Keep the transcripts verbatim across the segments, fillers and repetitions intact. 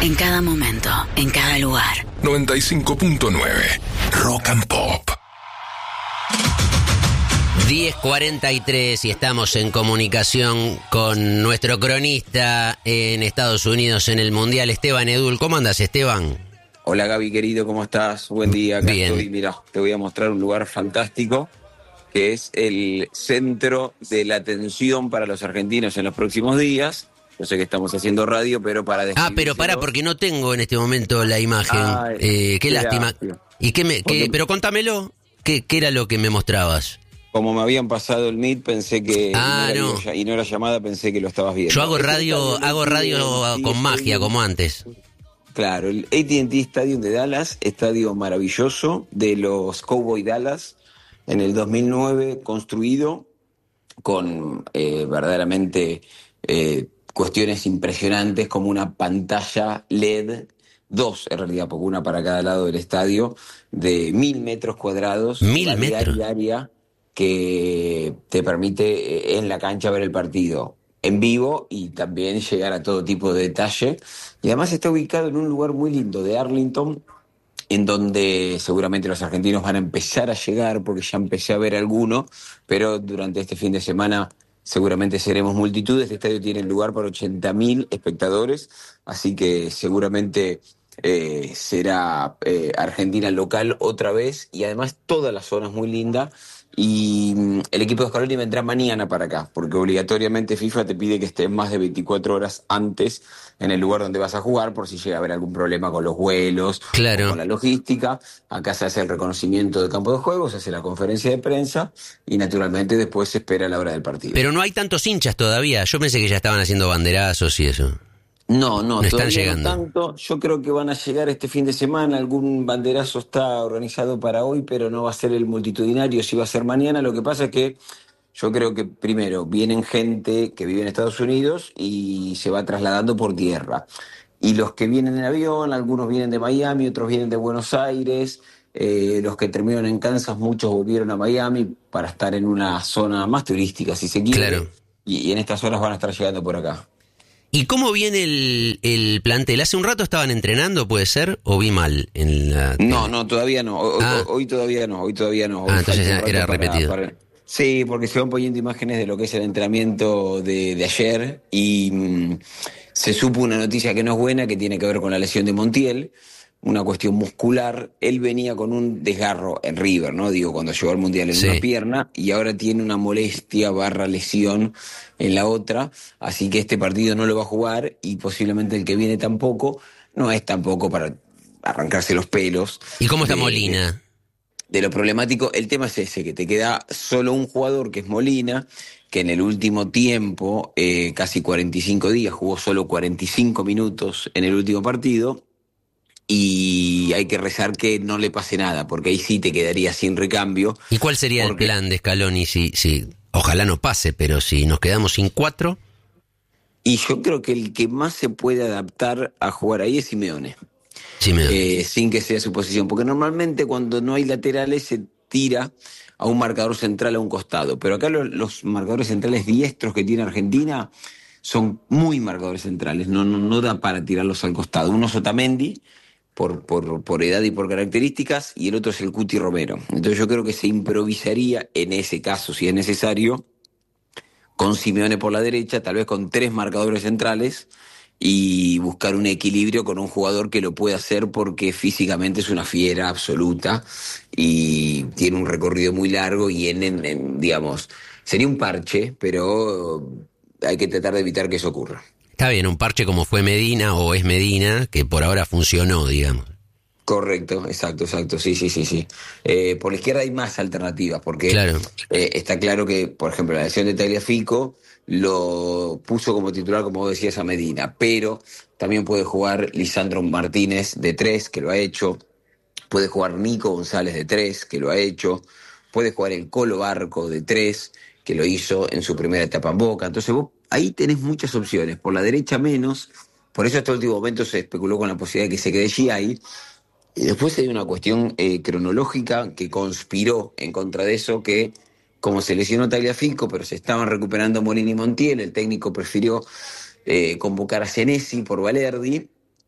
En cada momento, en cada lugar. noventa y cinco punto nueve Rock and Pop. diez cuarenta y tres y estamos en comunicación con nuestro cronista en Estados Unidos en el Mundial, Esteban Edul. ¿Cómo andas, Esteban? Hola, Gaby, querido, ¿cómo estás? Buen día, acá Bien. estoy. Mira, te voy a mostrar un lugar fantástico que es el centro de la atención para los argentinos en los próximos días. Yo sé que estamos haciendo radio, pero para Ah, pero pará, porque no tengo en este momento la imagen. Ay, eh, qué qué lástima. lástima. ¿Y qué me, qué- Porque- pero contámelo, ¿qué, ¿qué era lo que me mostrabas? Como me habían pasado el Meet, pensé que... Ah, y, no no. era, video- y no era llamada, pensé que lo estabas viendo. Yo hago Es el radio, estadio hago radio A T and T con magia, Stadium. como antes. Claro, el A T and T Stadium de Dallas, estadio maravilloso de los Cowboy Dallas, en el dos mil nueve construido con eh, verdaderamente eh, cuestiones impresionantes como una pantalla L E D, dos en realidad, porque una para cada lado del estadio, de mil metros cuadrados, ¿Mil variedad metros? diaria que te permite eh, en la cancha ver el partido en vivo y también llegar a todo tipo de detalle. Y además está ubicado en un lugar muy lindo de Arlington, en donde seguramente los argentinos van a empezar a llegar, porque ya empecé a ver alguno, pero durante este fin de semana seguramente seremos multitudes. Este estadio tiene lugar para ochenta mil espectadores, así que seguramente eh, será eh, Argentina local otra vez, y además toda la zona es muy linda. Y mm, el equipo de Scaloni vendrá mañana para acá, porque obligatoriamente FIFA te pide que estés más de veinticuatro horas antes en el lugar donde vas a jugar, por si llega a haber algún problema con los vuelos, Claro. o con la logística. Acá se hace el reconocimiento del campo de juego, se hace la conferencia de prensa y naturalmente después se espera la hora del partido. Pero no hay tantos hinchas todavía. Yo pensé que ya estaban haciendo banderazos y eso. No, no, No están todavía llegando. no tanto. Yo creo que van a llegar este fin de semana. Algún banderazo está organizado para hoy, pero no va a ser el multitudinario, sí va a ser mañana. Lo que pasa es que yo creo que primero vienen gente que vive en Estados Unidos y se va trasladando por tierra. Y los que vienen en avión, algunos vienen de Miami, otros vienen de Buenos Aires. Eh, los que terminaron en Kansas, muchos volvieron a Miami para estar en una zona más turística, si se quiere. Claro. Y, y en estas horas van a estar llegando por acá. ¿Y cómo viene el, el plantel? ¿Hace un rato estaban entrenando, puede ser? ¿O vi mal en la No, tele? no, todavía no. Hoy, Ah. hoy todavía no, hoy todavía no. Hoy Ah, entonces falta un era rato para- repetido. para- Sí, porque se van poniendo imágenes de lo que es el entrenamiento de, de ayer y mm, se supo una noticia que no es buena, que tiene que ver con la lesión de Montiel, una cuestión muscular. Él venía con un desgarro en River, ¿no? Digo, cuando llegó al Mundial en Sí. una pierna, y ahora tiene una molestia barra lesión en la otra, así que este partido no lo va a jugar y posiblemente el que viene tampoco. No es tampoco para arrancarse los pelos. ¿Y cómo está de- Molina? de lo problemático. El tema es ese, que te queda solo un jugador, que es Molina, que en el último tiempo, eh, casi cuarenta y cinco días, jugó solo cuarenta y cinco minutos en el último partido, y hay que rezar que no le pase nada, porque ahí sí te quedaría sin recambio. ¿Y cuál sería Porque- el plan de Scaloni si, si, ojalá no pase, pero si nos quedamos sin cuatro? Y yo creo que el que más se puede adaptar a jugar ahí es Simeone. Sí, me... Eh, sin que sea su posición, porque normalmente cuando no hay laterales se tira a un marcador central a un costado, pero acá lo- los marcadores centrales diestros que tiene Argentina son muy marcadores centrales, no, no, no da para tirarlos al costado. Uno es Otamendi, por, por, por edad y por características, y el otro es el Cuti Romero. Entonces yo creo que se improvisaría en ese caso, si es necesario, con Simeone por la derecha, tal vez con tres marcadores centrales, y buscar un equilibrio con un jugador que lo pueda hacer, porque físicamente es una fiera absoluta y tiene un recorrido muy largo, y en, en- en, digamos, sería un parche, pero hay que tratar de evitar que eso ocurra. Está bien, un parche como fue Medina o es Medina, que por ahora funcionó, digamos. Correcto, exacto, exacto, sí, sí, sí, sí. Eh, por la izquierda hay más alternativas, porque Claro. eh, está claro que, por ejemplo, la lesión de Tagliafico lo puso como titular, como vos decías, a Medina, pero también puede jugar Lisandro Martínez de tres, que lo ha hecho, puede jugar Nico González de tres, que lo ha hecho, puede jugar el Colo Barco de tres, que lo hizo en su primera etapa en Boca. Entonces vos ahí tenés muchas opciones, por la derecha menos, por eso hasta el último momento se especuló con la posibilidad de que se quede Giai. Y después hay una cuestión eh, cronológica que conspiró en contra de eso, que como se lesionó Tagliafico, pero se estaban recuperando Molina y Montiel, el técnico prefirió eh, convocar a Senesi por Valerdi,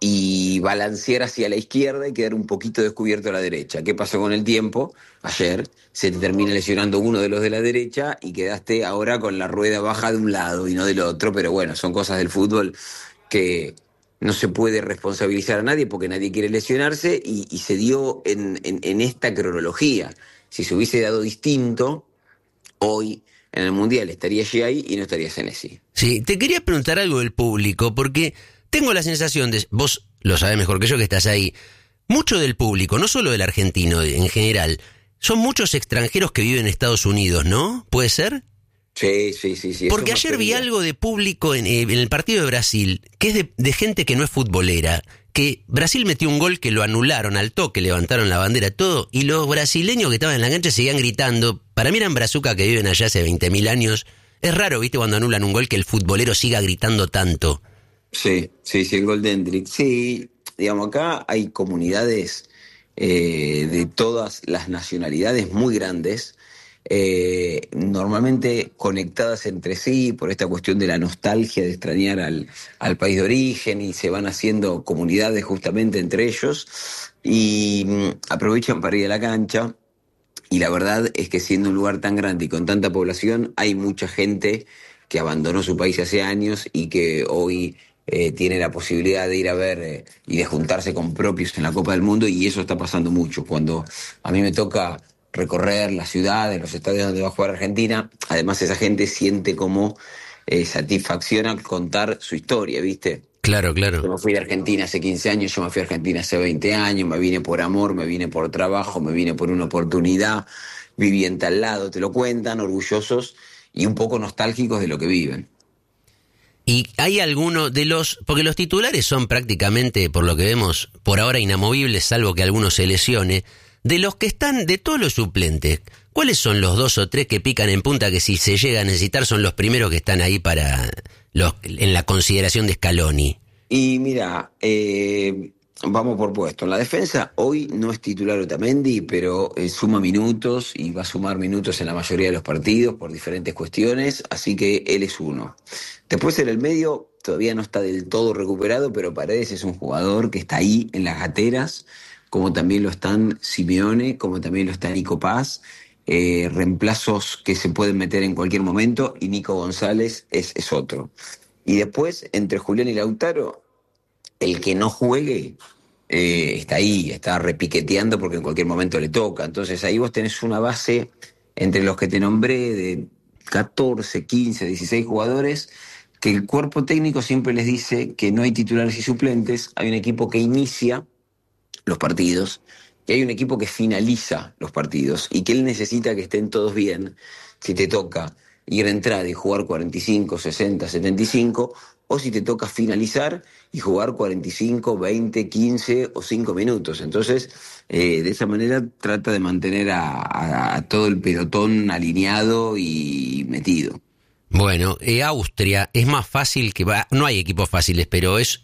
y balancear hacia la izquierda y quedar un poquito descubierto a la derecha. ¿Qué pasó con el tiempo? Ayer se te termina lesionando uno de los de la derecha y quedaste ahora con la rueda baja de un lado y no del otro, pero bueno, son cosas del fútbol que no se puede responsabilizar a nadie porque nadie quiere lesionarse y, y se dio en, en, en esta cronología. Si se hubiese dado distinto, hoy en el Mundial estaría Giai y no estaría Senesi. Sí, te quería preguntar algo del público, porque tengo la sensación de, vos lo sabés mejor que yo que estás ahí, mucho del público, no solo del argentino en general, son muchos extranjeros que viven en Estados Unidos, ¿no? ¿Puede ser? Sí, sí, sí, sí. Porque ayer vi algo de público en, eh, en el partido de Brasil, que es de, de gente que no es futbolera, que Brasil metió un gol que lo anularon al toque, levantaron la bandera, todo, y los brasileños que estaban en la cancha seguían gritando. Para mí eran brazucas que viven allá hace veinte mil años. Es raro, ¿viste? Cuando anulan un gol que el futbolero siga gritando tanto. Sí, sí, sí, el gol de Hendrick. Sí, digamos, acá hay comunidades eh, de todas las nacionalidades muy grandes, eh, normalmente conectadas entre sí por esta cuestión de la nostalgia de extrañar al, al país de origen, y se van haciendo comunidades justamente entre ellos y mm, aprovechan para ir a la cancha. Y la verdad es que siendo un lugar tan grande y con tanta población, hay mucha gente que abandonó su país hace años y que hoy eh, tiene la posibilidad de ir a ver eh, y de juntarse con propios en la Copa del Mundo, y eso está pasando mucho. Cuando a mí me toca recorrer las ciudades, los estadios donde va a jugar Argentina, además esa gente siente como eh, satisfacción al contar su historia, ¿viste? Claro, claro. Yo me fui de Argentina hace quince años, yo me fui a Argentina hace veinte años, me vine por amor, me vine por trabajo, me vine por una oportunidad, viví en tal lado, te lo cuentan, orgullosos y un poco nostálgicos de lo que viven. Y hay alguno de los, porque los titulares son prácticamente, por lo que vemos, por ahora inamovibles, salvo que alguno se lesione. De los que están, de todos los suplentes, ¿cuáles son los dos o tres que pican en punta que si se llega a necesitar son los primeros que están ahí para los en la consideración de Scaloni? Y mira, eh, vamos por puesto. En la defensa hoy no es titular Otamendi, pero eh, suma minutos y va a sumar minutos en la mayoría de los partidos por diferentes cuestiones, así que él es uno. Después en el medio todavía no está del todo recuperado, pero Paredes es un jugador que está ahí en las gateras, como también lo están Simeone, como también lo está Nico Paz, eh, reemplazos que se pueden meter en cualquier momento, y Nico González es, es otro. Y después, entre Julián y Lautaro, el que no juegue eh, está ahí, está repiqueteando porque en cualquier momento le toca. Entonces ahí vos tenés una base entre los que te nombré de catorce, quince, dieciséis jugadores, que el cuerpo técnico siempre les dice que no hay titulares y suplentes, hay un equipo que inicia los partidos y hay un equipo que finaliza los partidos, y que él necesita que estén todos bien si te toca ir a entrada y jugar cuarenta y cinco, sesenta, setenta y cinco, o si te toca finalizar y jugar cuarenta y cinco, veinte, quince o cinco minutos. Entonces, eh, de esa manera trata de mantener a, a, a todo el pelotón alineado y metido. Bueno, eh, Austria es más fácil que... No hay equipos fáciles, pero es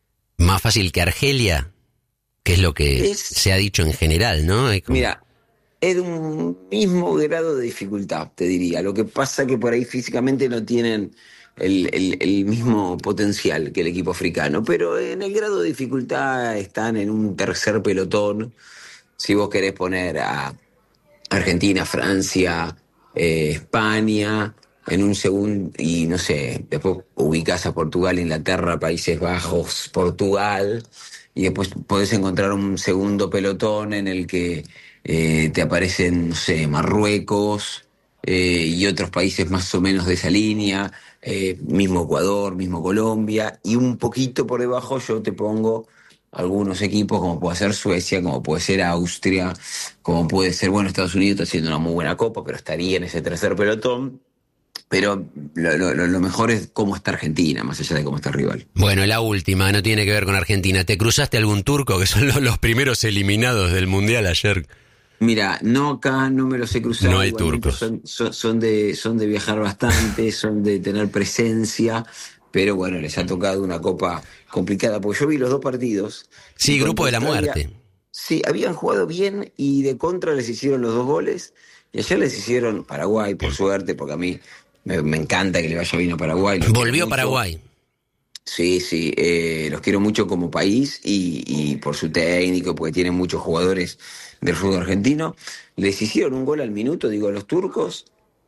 más fácil que Argelia, que es lo que es, se ha dicho en general, ¿no? Como... Mira, es de un mismo grado de dificultad, te diría. Lo que pasa que por ahí físicamente no tienen el, el, el mismo potencial que el equipo africano, pero en el grado de dificultad están en un tercer pelotón. Si vos querés poner a Argentina, Francia, eh, España, en un segundo, y no sé, después ubicás a Portugal, Inglaterra, Países Bajos, Portugal, y después podés encontrar un segundo pelotón en el que eh, te aparecen, no sé, Marruecos eh, y otros países más o menos de esa línea, eh, mismo Ecuador, mismo Colombia, y un poquito por debajo yo te pongo algunos equipos como puede ser Suecia, como puede ser Austria, como puede ser, bueno, Estados Unidos está haciendo una muy buena copa, pero estaría en ese tercer pelotón. Pero lo, lo, lo mejor es cómo está Argentina, más allá de cómo está el rival. Bueno, la última, no tiene que ver con Argentina. ¿Te cruzaste algún turco, que son los, los primeros eliminados del Mundial ayer? Mira, no acá, no me los he cruzado. No hay turcos. Son, son, son, de, son de viajar bastante, son de tener presencia, pero bueno, les ha tocado una copa complicada, porque yo vi los dos partidos. Sí, grupo de la muerte. Sí, habían jugado bien y de contra les hicieron los dos goles, y ayer les hicieron Paraguay, por suerte, porque a mí... Me, me encanta que le vaya bien a Paraguay. Volvió Paraguay. Sí, sí, eh, los quiero mucho como país y, y por su técnico, porque tienen muchos jugadores del fútbol argentino. Les hicieron un gol al minuto, digo, a los turcos,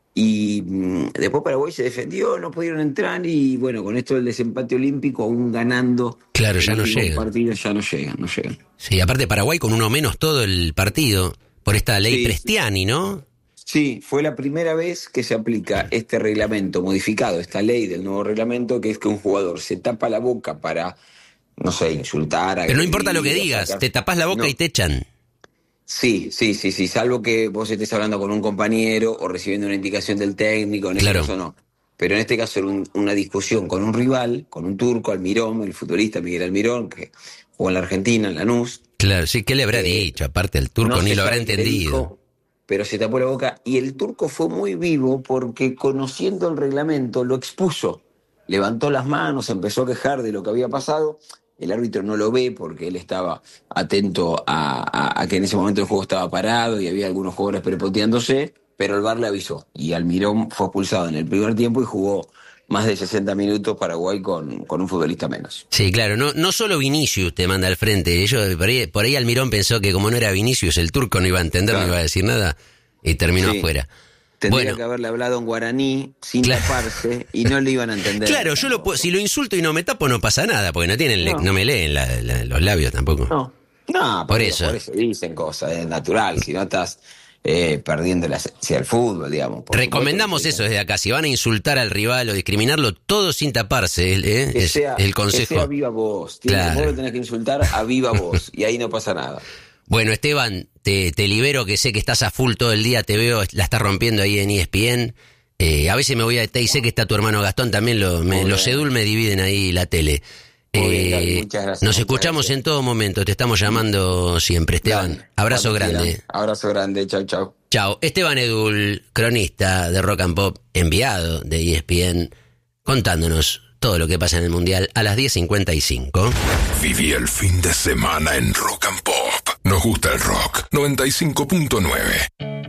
y mm, después Paraguay se defendió, no pudieron entrar y bueno, con esto del desempate olímpico, aún ganando Claro, el ya no último llegan. partido, ya no llegan, no llegan. Sí, aparte Paraguay con uno menos todo el partido, por esta ley Sí, Prestiani, ¿no? sí, fue la primera vez que se aplica este reglamento modificado, esta ley del nuevo reglamento, que es que un jugador se tapa la boca para, no sé, insultar, Pero no agredir, importa lo que o digas, sacar- te tapás la boca No. y te echan. Sí, sí, sí, sí, salvo que vos estés hablando con un compañero o recibiendo una indicación del técnico, en este Claro. caso no. Pero en este caso era un- una discusión con un rival, con un turco, Almirón, el futbolista Miguel Almirón, que jugó en la Argentina, en Lanús. Claro, sí, ¿qué le habrá Eh, dicho? Aparte el turco No ni se lo habrá sabe qué le entendido. dijo, pero se tapó la boca y el turco fue muy vivo porque conociendo el reglamento lo expuso. Levantó las manos, empezó a quejar de lo que había pasado. El árbitro no lo ve porque él estaba atento a, a- a que en ese momento el juego estaba parado y había algunos jugadores prepoteándose, pero el V A R le avisó. Y Almirón fue expulsado en el primer tiempo y jugó más de sesenta minutos Paraguay con, con un futbolista menos. Sí, claro, no, no solo Vinicius te manda al frente. Ellos, por ahí, por ahí Almirón pensó que como no era Vinicius, el turco no iba a entender, Claro. no iba a decir nada y terminó Sí. afuera. Tendría Bueno. que haberle hablado en guaraní sin Claro. taparse y no le iban a entender. Claro, yo lo puedo, si lo insulto y no me tapo no pasa nada, porque no tienen, le- No. no me leen la- la- los labios tampoco. No, no, Por porque eso. Por eso dicen cosas, es natural. Si no estás eh, perdiendo la esencia del fútbol, digamos. Por Recomendamos supuesto eso desde acá, si van a insultar al rival o discriminarlo, todo sin taparse, ¿eh? que es sea, el que consejo. sea viva voz. Tienes, Claro. Vos lo tenés que insultar a viva voz y ahí no pasa nada. Bueno, Esteban, te, te libero, que sé que estás a full todo el día, te veo, la estás rompiendo ahí en E S P N. Eh, a veces me voy a T y sé que está tu hermano Gastón, también lo, me, Muy los bien. Edul me dividen ahí la tele. Muy bien, Eh, Gaby, muchas gracias, nos muchas escuchamos gracias. en todo momento, te estamos llamando siempre, Esteban. Dale, Abrazo cuando grande. quieran. Abrazo grande, chau, chau. Chao. Esteban Edul, cronista de Rock and Pop, enviado de E S P N, contándonos todo lo que pasa en el Mundial a las diez cincuenta y cinco. Viví el fin de semana en Rock and Pop. Nos gusta el rock. noventa y cinco punto nueve.